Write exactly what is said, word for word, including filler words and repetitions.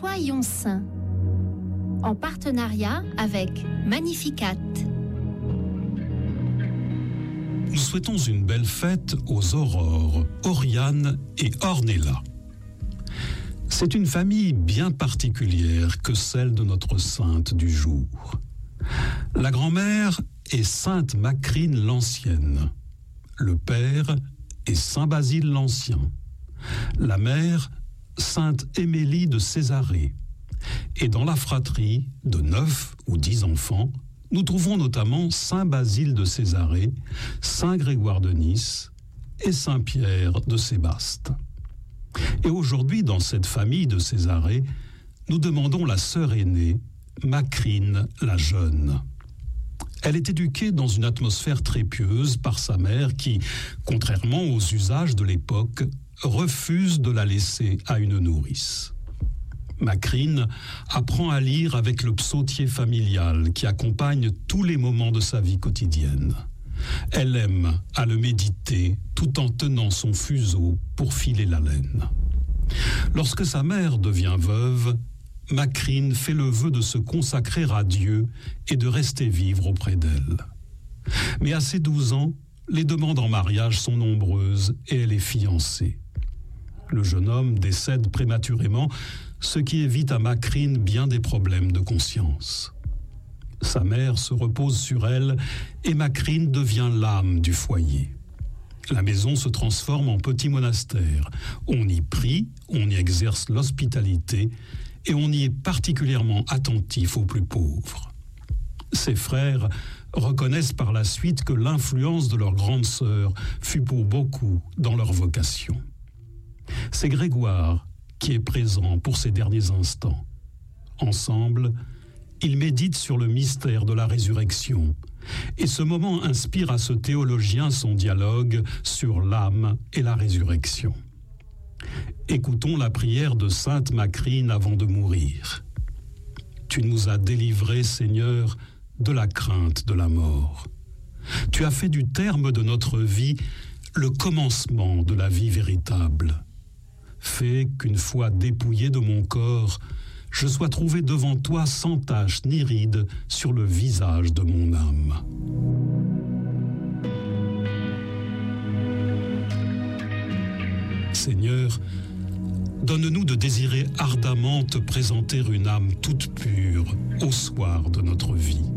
Soyons saints, en partenariat avec Magnificat. Nous souhaitons une belle fête aux Aurores, Oriane et Ornella. C'est une famille bien particulière que celle de notre sainte du jour. La grand-mère est sainte Macrine l'Ancienne. Le père est saint Basile l'Ancien. La mère, sainte Émélie de Césarée. Et dans la fratrie de neuf ou dix enfants, nous trouvons notamment saint Basile de Césarée, saint Grégoire de Nice et saint Pierre de Sébaste. Et aujourd'hui, dans cette famille de Césarée, nous demandons la sœur aînée, Macrine la jeune. Elle est éduquée dans une atmosphère très pieuse par sa mère qui, contrairement aux usages de l'époque, refuse de la laisser à une nourrice. Macrine apprend à lire avec le psautier familial qui accompagne tous les moments de sa vie quotidienne. Elle aime à le méditer tout en tenant son fuseau pour filer la laine. Lorsque sa mère devient veuve, Macrine fait le vœu de se consacrer à Dieu et de rester vivre auprès d'elle. Mais à ses douze ans, les demandes en mariage sont nombreuses et elle est fiancée. Le jeune homme décède prématurément, ce qui évite à Macrine bien des problèmes de conscience. Sa mère se repose sur elle et Macrine devient l'âme du foyer. La maison se transforme en petit monastère. On y prie, on y exerce l'hospitalité et on y est particulièrement attentif aux plus pauvres. Ses frères reconnaissent par la suite que l'influence de leur grande sœur fut pour beaucoup dans leur vocation. C'est Grégoire qui est présent pour ces derniers instants. Ensemble, ils méditent sur le mystère de la résurrection. Et ce moment inspire à ce théologien son dialogue sur l'âme et la résurrection. Écoutons la prière de sainte Macrine avant de mourir. Tu nous as délivrés, Seigneur, de la crainte de la mort. Tu as fait du terme de notre vie le commencement de la vie véritable. Fais qu'une fois dépouillé de mon corps, je sois trouvé devant toi sans tache ni ride sur le visage de mon âme. Seigneur, donne-nous de désirer ardemment te présenter une âme toute pure au soir de notre vie.